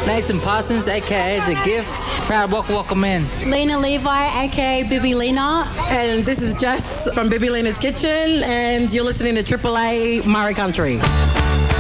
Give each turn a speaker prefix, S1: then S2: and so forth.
S1: Nathan Parsons, aka The Gift. Proud welcome in.
S2: Lena Levi, aka Bibi Lena.
S3: And this is Jess from Bibi Lena's Kitchen, and you're listening to Triple A Murray Country.